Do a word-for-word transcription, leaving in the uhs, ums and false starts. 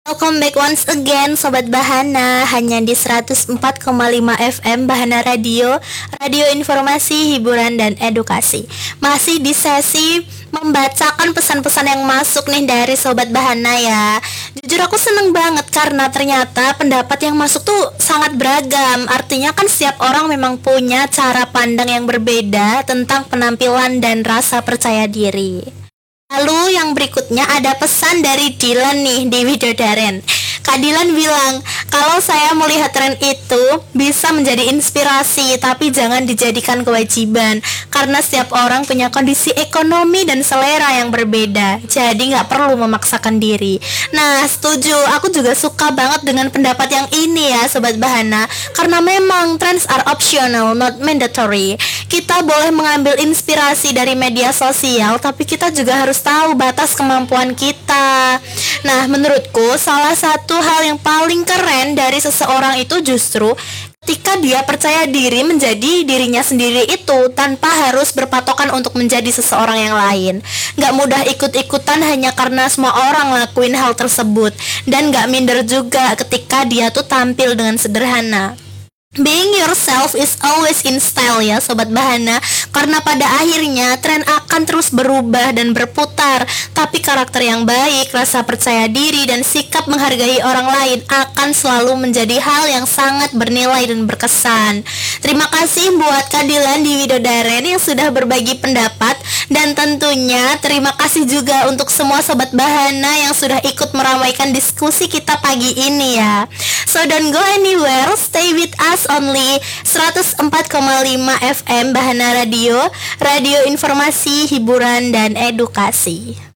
Welcome back once again Sobat Bahana, hanya di seratus empat koma lima F M Bahana Radio, radio informasi, hiburan, dan edukasi. Masih di sesi membacakan pesan-pesan yang masuk nih dari Sobat Bahana ya. Jujur aku seneng banget karena ternyata pendapat yang masuk tuh sangat beragam. Artinya kan setiap orang memang punya cara pandang yang berbeda tentang penampilan dan rasa percaya diri. Lalu yang berikutnya ada pesan dari Dylan nih di Widodaren. Kak Dylan bilang, kalau saya melihat tren itu bisa menjadi inspirasi, tapi jangan dijadikan kewajiban, karena setiap orang punya kondisi ekonomi dan selera yang berbeda, jadi nggak perlu memaksakan diri. Nah, setuju, aku juga suka banget dengan pendapat yang ini ya Sobat Bahana, karena memang trends are optional, not mandatory. Kita boleh mengambil inspirasi dari media sosial, tapi kita juga harus tahu batas kemampuan kita. Nah, menurutku salah satu hal yang paling keren dari seseorang itu justru ketika dia percaya diri menjadi dirinya sendiri itu tanpa harus berpatokan untuk menjadi seseorang yang lain. Gak mudah ikut-ikutan hanya karena semua orang lakuin hal tersebut, dan gak minder juga ketika dia tuh tampil dengan sederhana. Being yourself is always in style ya Sobat Bahana, karena pada akhirnya tren akan terus berubah dan berputar, tapi karakter yang baik, rasa percaya diri, dan sikap menghargai orang lain akan selalu menjadi hal yang sangat bernilai dan berkesan. Terima kasih buat Kak Dylan di Widodaren yang sudah berbagi pendapat, dan tentunya terima kasih juga untuk semua Sobat Bahana yang sudah ikut meramaikan diskusi kita pagi ini ya. So don't go anywhere, stay with us only seratus empat koma lima F M Bahana Radio, radio informasi, hiburan, dan edukasi.